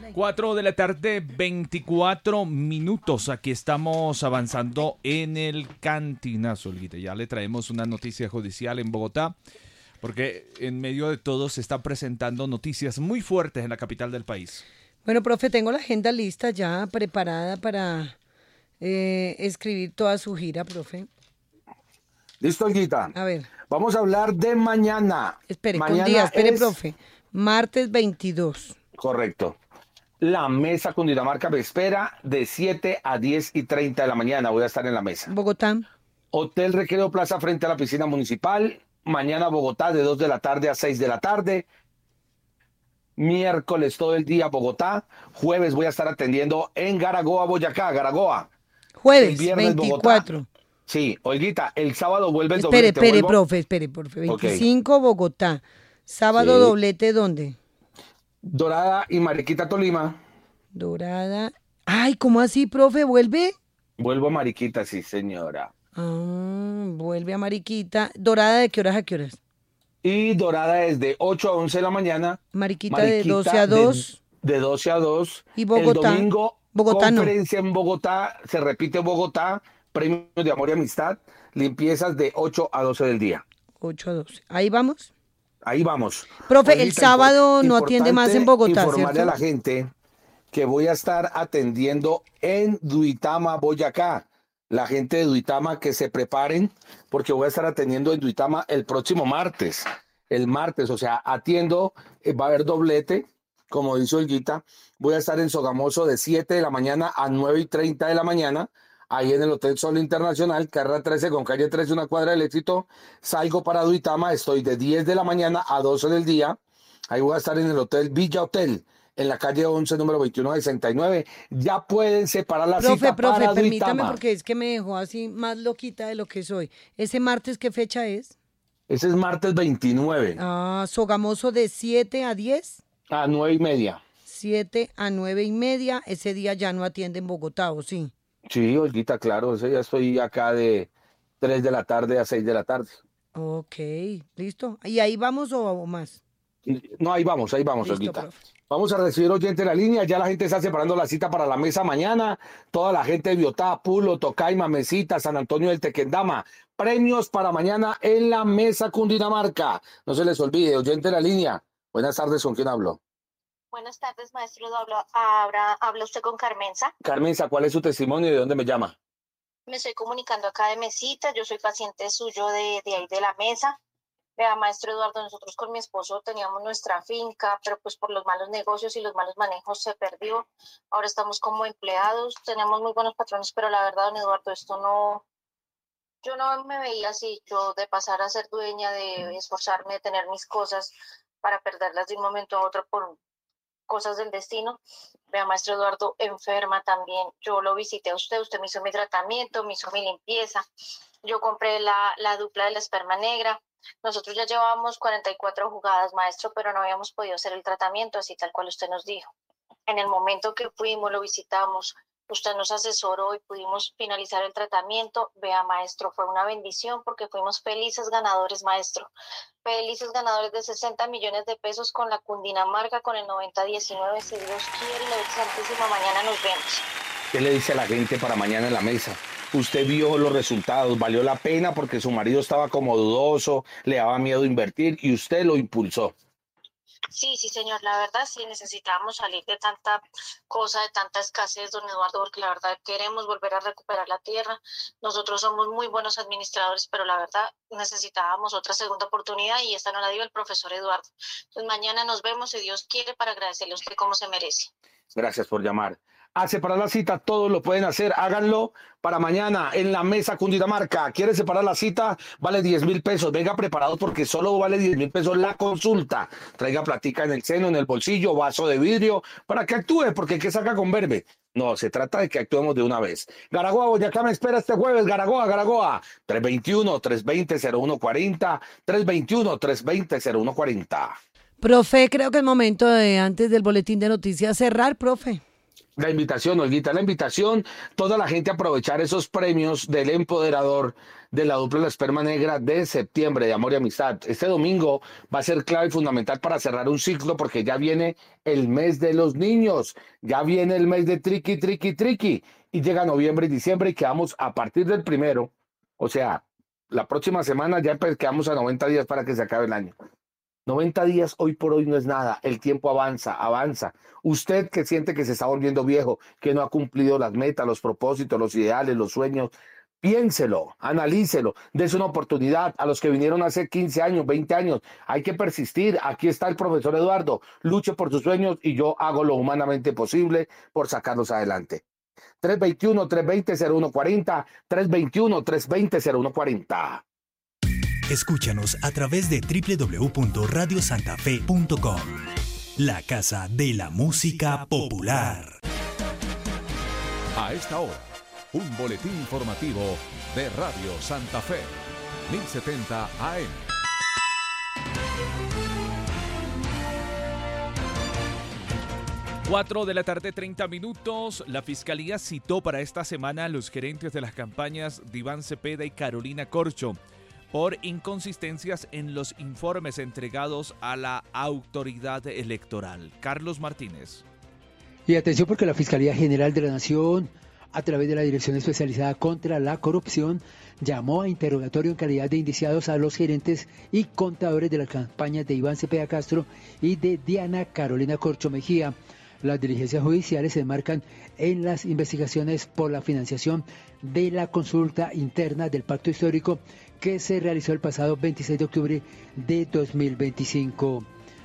4 de la tarde, 24 minutos. Aquí estamos avanzando en el Cantinazo, Olguita. Ya le traemos una noticia judicial en Bogotá, porque en medio de todo se están presentando noticias muy fuertes en la capital del país. Bueno, profe, tengo la agenda lista ya preparada para escribir toda su gira, profe. Listo, Olguita. A ver. Vamos a hablar de mañana. Espere, mañana con día, espere, es... profe. Martes 22. Correcto. La mesa Cundinamarca me espera de 7 a 10:30 de la mañana. Voy a estar en la mesa. Bogotá. Hotel Recreo Plaza frente a la piscina municipal. Mañana Bogotá de 2 de la tarde a 6 de la tarde. Miércoles todo el día Bogotá. Jueves voy a estar atendiendo en Garagoa, Boyacá, Garagoa. Jueves El viernes 24. Bogotá. Sí, Olguita, el sábado vuelve el Espere, doblete. espere, ¿Vuelvo? profe. 25 Ok. Bogotá. Sábado Sí. doblete, ¿dónde? Dorada y Mariquita, Tolima. Dorada. Ay, ¿cómo así, profe? ¿Vuelve? Vuelvo a Mariquita, sí, señora. Vuelve a Mariquita. ¿Dorada de qué horas a qué horas? Y Dorada es de 8 a 11 de la mañana. Mariquita de 12 a 2. De 12 a 2. ¿Y Bogotá? El domingo, Bogotá no. conferencia en Bogotá. Se repite en Bogotá. Premios de amor y amistad. Limpiezas de 8 a 12 del día. 8 a 12. ¿Ahí vamos? Ahí vamos. Profe, el Olguita, sábado no atiende más en Bogotá, informarle ¿cierto? a la gente que voy a estar atendiendo en Duitama, Boyacá. La gente de Duitama que se preparen porque voy a estar atendiendo en Duitama el próximo martes. El martes, o sea, atiendo, va a haber doblete, como dice Olguita. Voy a estar en Sogamoso de 7 de la mañana a 9:30 de la mañana, ahí en el Hotel Sol Internacional, carrera 13 con calle 13, una cuadra del Éxito. Salgo para Duitama, estoy de 10 de la mañana a 12 del día. Ahí voy a estar en el Hotel Villa Hotel, en la calle 11, número 2169. Ya pueden separar la cita Profe, para permítame Duitama. porque es que me dejó así más loquita de lo que soy. ¿Ese martes qué fecha es? Ese es martes 29 Sogamoso de 7 a 10. a 9:30. 7 a 9:30. Ese día ya no atiende en Bogotá, ¿o sí? Sí, Olguita, claro, ese ya estoy acá de 3 de la tarde a 6 de la tarde. Ok, listo. ¿Y ahí vamos o más? No, ahí vamos, Listo, Olguita. profe. Vamos a recibir oyente en la línea, ya la gente está separando la cita para la mesa mañana, toda la gente de Biotá, Pulo, Tocaima, Mesita, San Antonio del Tequendama, premios para mañana en la mesa Cundinamarca. No se les olvide, oyente en la línea. Buenas tardes, ¿con quién hablo? Buenas tardes, maestro. Habla usted con Carmenza. Carmenza, ¿cuál es su testimonio y de dónde me llama? Me estoy comunicando acá de Mesita. Yo soy paciente suyo de ahí de la mesa. Vea, maestro Eduardo, nosotros con mi esposo teníamos nuestra finca, pero pues por los malos negocios y los malos manejos se perdió. Ahora estamos como empleados, tenemos muy buenos patrones, pero la verdad, don Eduardo, yo no me veía así, yo de pasar a ser dueña, de esforzarme, de tener mis cosas para perderlas de un momento a otro por cosas del destino. Vea, maestro Eduardo, enferma también. Yo lo visité a usted me hizo mi tratamiento, me hizo mi limpieza. Yo compré la dupla de la esperma negra. Nosotros ya llevábamos 44 jugadas, maestro, pero no habíamos podido hacer el tratamiento así tal cual usted nos dijo. En el momento que fuimos, lo visitamos, usted nos asesoró y pudimos finalizar el tratamiento. Vea, maestro, fue una bendición porque fuimos felices ganadores, maestro. Felices ganadores de 60 millones de pesos con la Cundinamarca, con el 9019. Si Dios quiere, la Santísima, mañana nos vemos. ¿Qué le dice a la gente para mañana en la mesa? Usted vio los resultados, valió la pena porque su marido estaba como dudoso, le daba miedo invertir y usted lo impulsó. Sí, señor, la verdad sí necesitábamos salir de tanta cosa, de tanta escasez, don Eduardo, porque la verdad queremos volver a recuperar la tierra. Nosotros somos muy buenos administradores, pero la verdad necesitábamos otra segunda oportunidad y esta no la dio el profesor Eduardo. Entonces mañana nos vemos, si Dios quiere, para agradecerle a usted como se merece. Gracias por llamar. A separar la cita, todos lo pueden hacer, háganlo para mañana en la mesa Cundinamarca. ¿Quiere separar la cita? Vale 10,000 pesos. Venga preparado porque solo vale 10,000 pesos la consulta. Traiga platica en el seno, en el bolsillo, vaso de vidrio, para que actúe, porque ¿qué saca con verbe? No, se trata de que actuemos de una vez. Garagoa, Boyacá me espera este jueves. Garagoa. 321-320-0140. 321-320-0140. Profe, creo que es momento de, antes del boletín de noticias, cerrar, profe. La invitación, Olguita, la invitación, toda la gente a aprovechar esos premios del empoderador de la dupla La Esperma Negra de septiembre de Amor y Amistad. Este domingo va a ser clave y fundamental para cerrar un ciclo porque ya viene el mes de los niños, ya viene el mes de Triqui, Triqui, Triqui y llega noviembre y diciembre y quedamos a partir del 1, o sea, la próxima semana ya quedamos a 90 días para que se acabe el año. 90 días hoy por hoy no es nada, el tiempo avanza, avanza. Usted que siente que se está volviendo viejo, que no ha cumplido las metas, los propósitos, los ideales, los sueños, piénselo, analícelo, dése una oportunidad a los que vinieron hace 15 años, 20 años. Hay que persistir, aquí está el profesor Eduardo, luche por sus sueños y yo hago lo humanamente posible por sacarlos adelante. 321-320-0140, 321-320-0140. Escúchanos a través de www.radiosantafe.com. La casa de la música popular. A esta hora, un boletín informativo de Radio Santa Fe, 1070 AM. Cuatro de la tarde, 30 minutos. La Fiscalía citó para esta semana a los gerentes de las campañas de Iván Cepeda y Carolina Corcho por inconsistencias en los informes entregados a la autoridad electoral. Carlos Martínez. Y atención porque la Fiscalía General de la Nación, a través de la Dirección Especializada contra la Corrupción, llamó a interrogatorio en calidad de indiciados a los gerentes y contadores de las campañas de Iván Cepeda Castro y de Diana Carolina Corcho Mejía. Las diligencias judiciales se enmarcan en las investigaciones por la financiación de la consulta interna del Pacto Histórico que se realizó el pasado 26 de octubre de 2025.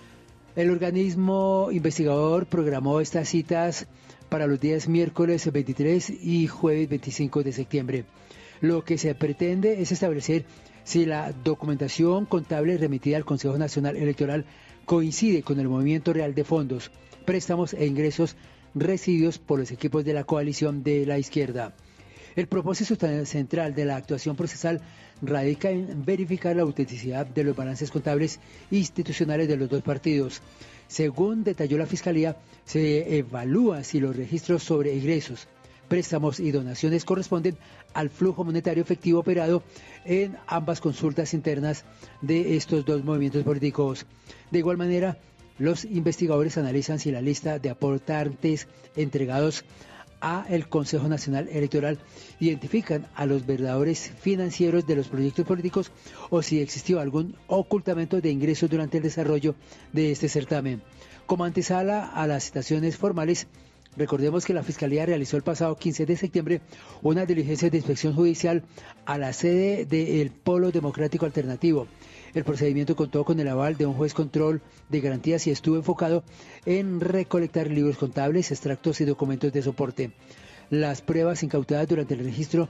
El organismo investigador programó estas citas para los días miércoles 23 y jueves 25 de septiembre. Lo que se pretende es establecer si la documentación contable remitida al Consejo Nacional Electoral coincide con el movimiento real de fondos, préstamos e ingresos recibidos por los equipos de la coalición de la izquierda. El propósito central de la actuación procesal radica en verificar la autenticidad de los balances contables institucionales de los dos partidos. Según detalló la Fiscalía, se evalúa si los registros sobre ingresos, préstamos y donaciones corresponden al flujo monetario efectivo operado en ambas consultas internas de estos dos movimientos políticos. De igual manera, los investigadores analizan si la lista de aportantes entregados a el Consejo Nacional Electoral identifican a los verdaderos financieros de los proyectos políticos o si existió algún ocultamiento de ingresos durante el desarrollo de este certamen. Como antesala a las citaciones formales, recordemos que la Fiscalía realizó el pasado 15 de septiembre una diligencia de inspección judicial a la sede del Polo Democrático Alternativo. El procedimiento contó con el aval de un juez control de garantías y estuvo enfocado en recolectar libros contables, extractos y documentos de soporte. Las pruebas incautadas durante el registro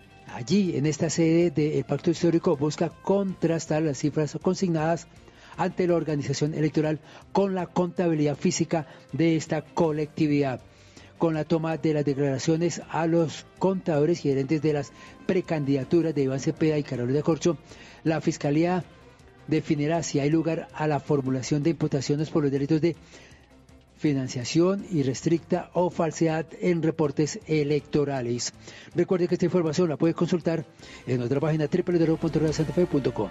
allí en esta sede del Pacto Histórico busca contrastar las cifras consignadas ante la organización electoral con la contabilidad física de esta colectividad. Con la toma de las declaraciones a los contadores y gerentes de las precandidaturas de Iván Cepeda y Carolina Corcho, la Fiscalía definirá si hay lugar a la formulación de imputaciones por los delitos de financiación irrestricta o falsedad en reportes electorales. Recuerde que esta información la puede consultar en nuestra página www.radiosantafe.com.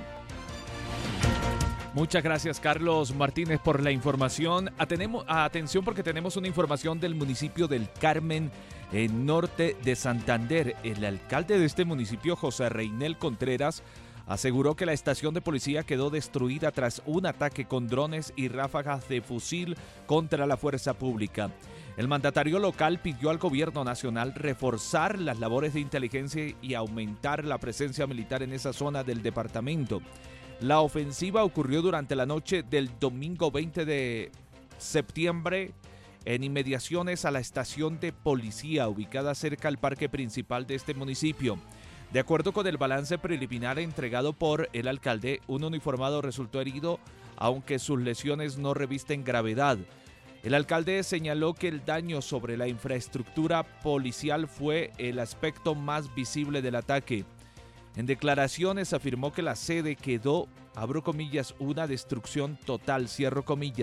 Muchas gracias, Carlos Martínez, por la información. Atención porque tenemos una información del municipio del Carmen, en norte de Santander. El alcalde de este municipio, José Reinel Contreras, aseguró que la estación de policía quedó destruida tras un ataque con drones y ráfagas de fusil contra la fuerza pública. El mandatario local pidió al gobierno nacional reforzar las labores de inteligencia y aumentar la presencia militar en esa zona del departamento. La ofensiva ocurrió durante la noche del domingo 20 de septiembre en inmediaciones a la estación de policía ubicada cerca al parque principal de este municipio. De acuerdo con el balance preliminar entregado por el alcalde, un uniformado resultó herido, aunque sus lesiones no revisten gravedad. El alcalde señaló que el daño sobre la infraestructura policial fue el aspecto más visible del ataque. En declaraciones afirmó que la sede quedó, abro comillas, una destrucción total, cierro comillas,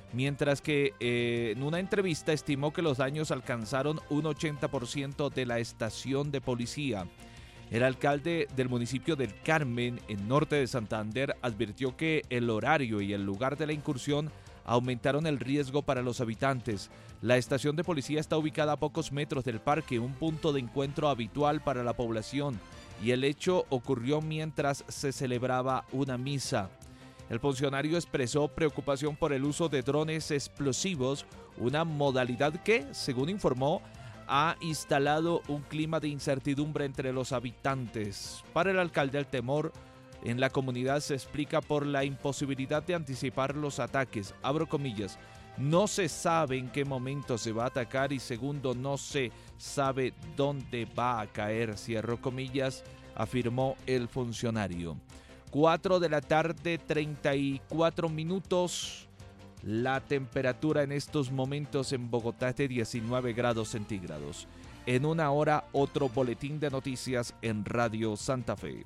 mientras que en una entrevista estimó que los daños alcanzaron un 80% de la estación de policía. El alcalde del municipio del Carmen, en norte de Santander, advirtió que el horario y el lugar de la incursión aumentaron el riesgo para los habitantes. La estación de policía está ubicada a pocos metros del parque, un punto de encuentro habitual para la población, y el hecho ocurrió mientras se celebraba una misa. El funcionario expresó preocupación por el uso de drones explosivos, una modalidad que, según informó, ha instalado un clima de incertidumbre entre los habitantes. Para el alcalde, el temor en la comunidad se explica por la imposibilidad de anticipar los ataques. Abro comillas, no se sabe en qué momento se va a atacar y segundo, no se sabe dónde va a caer, cierro comillas, afirmó el funcionario. 4 de la tarde, 34 minutos. La temperatura en estos momentos en Bogotá es de 19 grados centígrados. En una hora, otro boletín de noticias en Radio Santa Fe.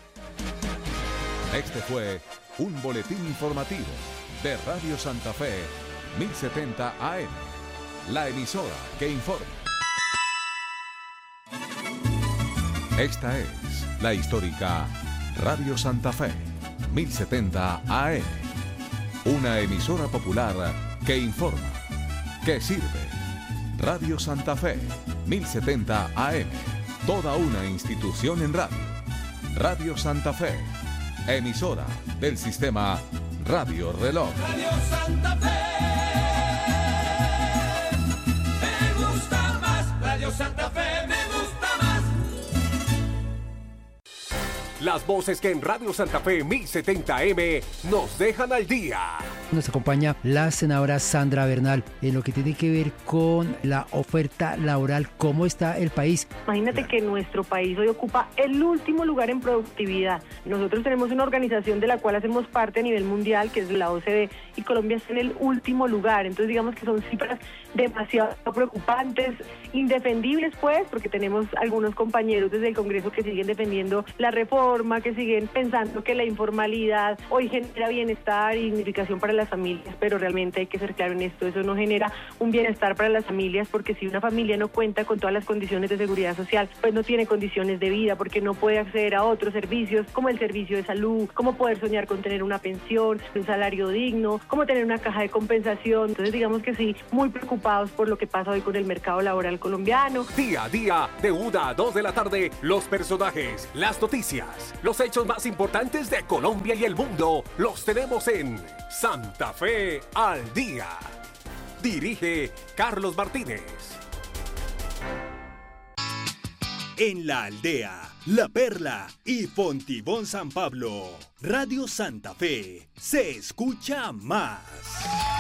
Este fue un boletín informativo de Radio Santa Fe, 1070 AM. La emisora que informa. Esta es la histórica Radio Santa Fe, 1070 AM. Una emisora popular que informa, que sirve. Radio Santa Fe, 1070 AM. Toda una institución en radio. Radio Santa Fe, emisora del sistema Radio Reloj. Radio Santa Fe, me gusta más. Radio Santa Fe, me gusta más. Las voces que en Radio Santa Fe 1070M nos dejan al día. Nos acompaña la senadora Sandra Bernal en lo que tiene que ver con la oferta laboral. ¿Cómo está el país? Imagínate que nuestro país hoy ocupa el último lugar en productividad. Nosotros tenemos una organización de la cual hacemos parte a nivel mundial, que es la OCDE, y Colombia está en el último lugar. Entonces digamos que son cifras demasiado preocupantes, indefendibles pues, porque tenemos algunos compañeros desde el Congreso que siguen defendiendo la reforma, que siguen pensando que la informalidad hoy genera bienestar y dignificación para las familias, pero realmente hay que ser claro en esto, eso no genera un bienestar para las familias, porque si una familia no cuenta con todas las condiciones de seguridad social, pues no tiene condiciones de vida, porque no puede acceder a otros servicios como el servicio de salud, como poder soñar con tener una pensión, un salario digno, como tener una caja de compensación. Entonces digamos que sí, muy preocupados por lo que pasa hoy con el mercado laboral colombiano. Día a día, de 1 a 2 de la tarde, los personajes, las noticias, los hechos más importantes de Colombia y el mundo, los tenemos en Santa Fe al Día. Dirige Carlos Martínez. En La Aldea, La Perla y Fontibón San Pablo, Radio Santa Fe se escucha más.